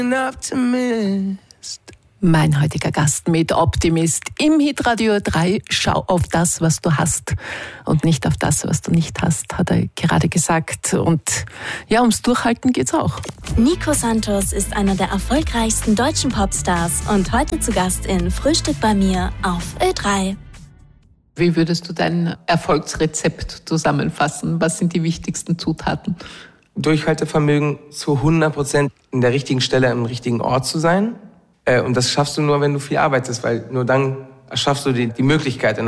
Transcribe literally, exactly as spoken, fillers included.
Mein heutiger Gast mit Optimist im Hitradio drei. Schau auf das, was du hast und nicht auf das, was du nicht hast, hat er gerade gesagt. Und ja, ums Durchhalten geht's auch. Nico Santos ist einer der erfolgreichsten deutschen Popstars und heute zu Gast in Frühstück bei mir auf Ö drei. Wie würdest du dein Erfolgsrezept zusammenfassen? Was sind die wichtigsten Zutaten? Durchhaltevermögen, zu hundert Prozent in der richtigen Stelle am richtigen Ort zu sein. Und das schaffst du nur, wenn du viel arbeitest, weil nur dann schaffst du die, die Möglichkeit, in